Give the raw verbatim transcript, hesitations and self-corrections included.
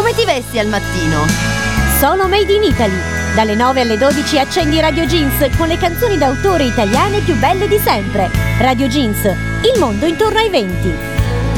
Come ti vesti al mattino? Solo Made in Italy. Dalle nove alle dodici accendi Radio Jeans con le canzoni d'autore italiane più belle di sempre. Radio Jeans, il mondo intorno ai venti.